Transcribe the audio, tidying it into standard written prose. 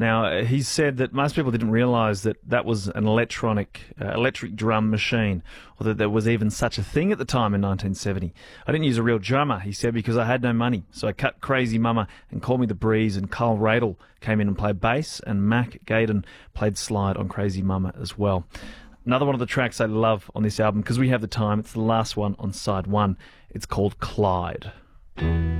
Now, he said that most people didn't realise that that was an electric drum machine, or that there was even such a thing at the time in 1970. I didn't use a real drummer, he said, because I had no money. So I cut Crazy Mama and Call Me the Breeze, and Carl Radel came in and played bass, and Mac Gaden played slide on Crazy Mama as well. Another one of the tracks I love on this album, because we have the time, it's the last one on side one. It's called Clyde.